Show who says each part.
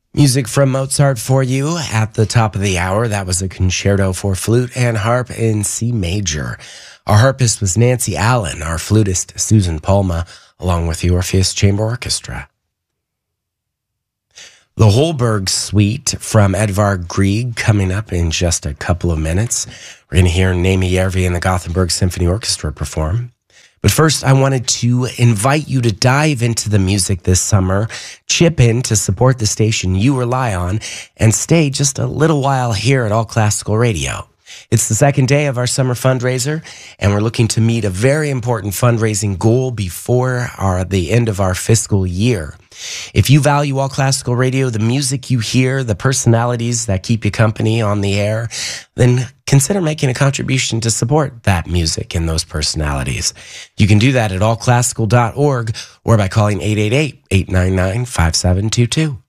Speaker 1: Music from Mozart for you at the top of the hour. That was a concerto for flute and harp in C major. Our harpist was Nancy Allen, our flutist Susan Palma, along with the Orpheus Chamber Orchestra. The Holberg Suite from Edvard Grieg coming up in just a couple of minutes. We're going to hear Naomi Järvi and the Gothenburg Symphony Orchestra perform. But first, I wanted to invite you to dive into the music this summer, chip in to support the station you rely on, and stay just a little while here at All Classical Radio. It's the second day of our summer fundraiser, and we're looking to meet a very important fundraising goal before the end of our fiscal year. If you value All Classical Radio, the music you hear, the personalities that keep you company on the air, then consider making a contribution to support that music and those personalities. You can do that at allclassical.org or by calling 888-899-5722.